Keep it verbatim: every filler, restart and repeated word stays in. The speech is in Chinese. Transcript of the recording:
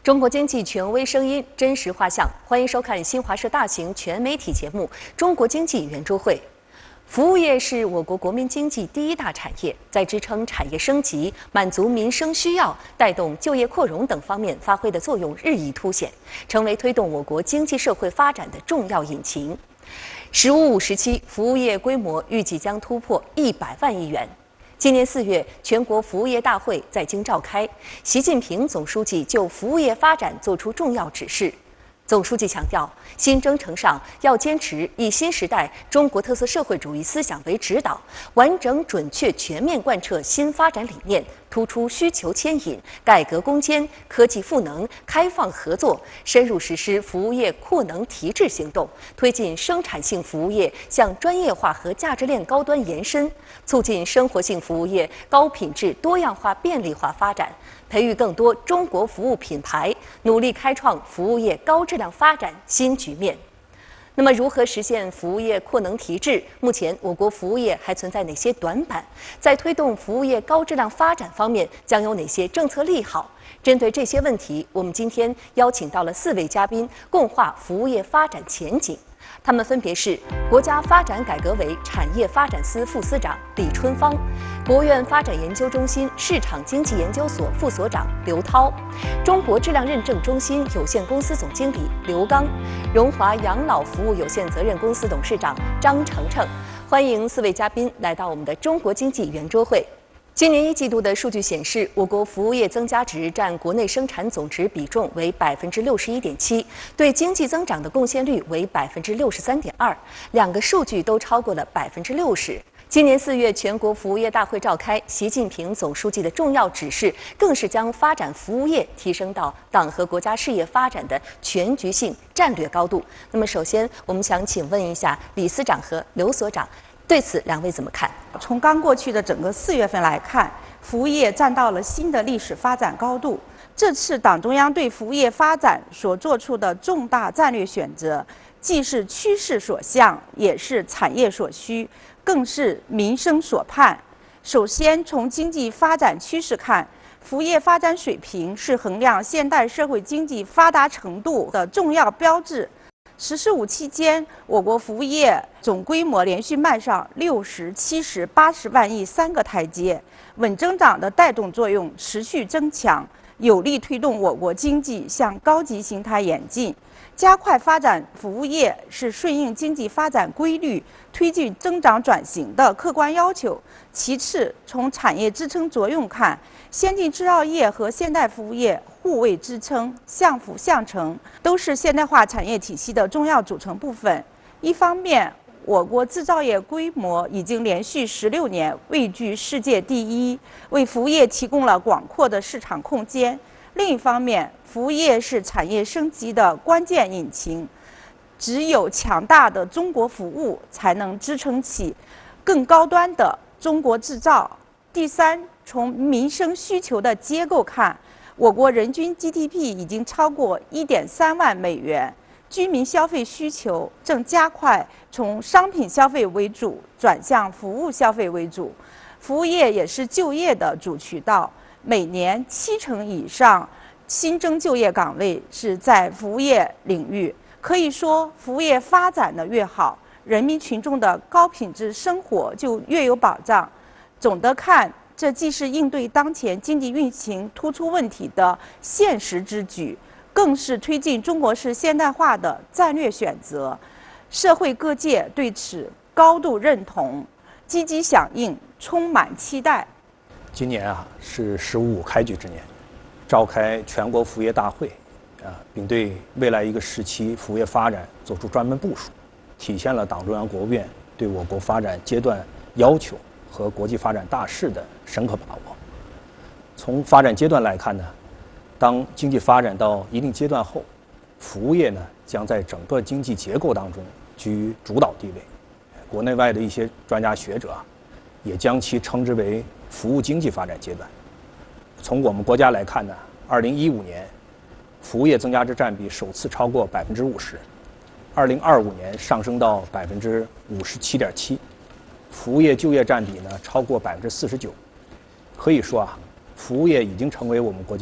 中国经济权威声音，真实画像，欢迎收看新华社大型全媒体节目《中国经济圆桌会》。服务业是我国国民经济第一大产业，在支撑产业升级、满足民生需要、带动就业扩容等方面发挥的作用日益凸显，成为推动我国经济社会发展的重要引擎。“十五五”时期，服务业规模预计将突破一百万亿元。今年四月，全国服务业大会在京召开，习近平总书记就服务业发展作出重要指示。总书记强调，新征程上要坚持以新时代中国特色社会主义思想为指导，完整、准确、全面贯彻新发展理念，突出需求牵引、改革攻坚、科技赋能、开放合作，深入实施服务业扩能提质行动，推进生产性服务业向专业化和价值链高端延伸，促进生活性服务业高品质、多样化、便利化发展，培育更多中国服务品牌，努力开创服务业高质量发展新局面。那么，如何实现服务业扩能提质？目前，我国服务业还存在哪些短板？在推动服务业高质量发展方面，将有哪些政策利好？针对这些问题，我们今天邀请到了四位嘉宾，共话服务业发展前景。他们分别是国家发展改革委产业发展司副司长李春芳，国务院发展研究中心市场经济研究所副所长刘涛，中国质量认证中心有限公司总经理刘刚，荣华养老服务有限责任公司董事长张程程。欢迎四位嘉宾来到我们的中国经济圆桌会。今年一季度的数据显示，我国服务业增加值占国内生产总值比重为百分之六十一点七，对经济增长的贡献率为百分之六十三点二，两个数据都超过了百分之六十。今年四月，全国服务业大会召开，习近平总书记的重要指示，更是将发展服务业提升到党和国家事业发展的全局性战略高度。那么，首先我们想请问一下李司长和刘所长，对此两位怎么看？ 从刚过去的整个四月份来看，服务业站到了新的历史发展高度。这次党中央对服务业发展所做出的重大战略选择，既是趋势所向，也是产业所需，更是民生所盼。首先，从经济发展趋势看，服务业发展水平是衡量现代社会经济发达程度的重要标志。“十四五”期间，我国服务业总规模连续迈上六十、七十、八十万亿三个台阶，稳增长的带动作用持续增强，有力推动我国经济向高级形态演进。加快发展服务业是顺应经济发展规律、推进增长转型的客观要求。其次，从产业支撑作用看，先进制造业和现代服务业互为支撑，相辅相成，都是现代化产业体系的重要组成部分。一方面，我国制造业规模已经连续十六年位居世界第一，为服务业提供了广阔的市场空间；另一方面，服务业是产业升级的关键引擎，只有强大的中国服务，才能支撑起更高端的中国制造。第三，从民生需求的结构看，我国人均 G D P 已经超过一点三万美元，居民消费需求正加快从商品消费为主转向服务消费为主。服务业也是就业的主渠道，每年七成以上新增就业岗位是在服务业领域。可以说，服务业发展的越好，人民群众的高品质生活就越有保障。总的看，这既是应对当前经济运行突出问题的现实之举，更是推进中国式现代化的战略选择。社会各界对此高度认同，积极响应，充满期待。 今年啊是“十五五”开局之年，召开全国服务业大会，啊，并对未来一个时期服务业发展做出专门部署，体现了党中央、国务院对我国发展阶段要求和国际发展大势的深刻把握。从发展阶段来看呢，当经济发展到一定阶段后，服务业呢将在整个经济结构当中居主导地位。国内外的一些专家学者啊，也将其称之为服务经济发展阶段。从我们国家来看呢，二零一五年服务业增加值占比首次超过百分之五十，二零二五年上升到百分之五十七点七，服务业就业占比呢超过百分之四十九。可以说啊，服务业已经成为我们国家